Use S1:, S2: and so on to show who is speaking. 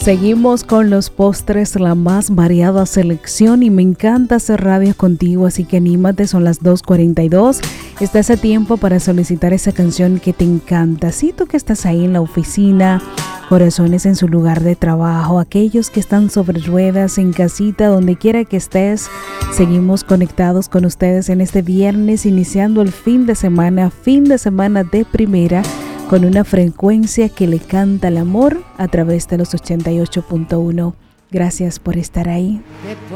S1: Seguimos con los postres, la más variada selección, y me encanta hacer radio contigo, así que anímate, son las 2:42. Estás a tiempo para solicitar esa canción que te encanta. Si tú que estás ahí en la oficina, corazones en su lugar de trabajo, aquellos que están sobre ruedas, en casita, donde quiera que estés, seguimos conectados con ustedes en este viernes, iniciando el fin de semana de primera, con una frecuencia que le canta el amor a través de los 88.1. Gracias por estar ahí.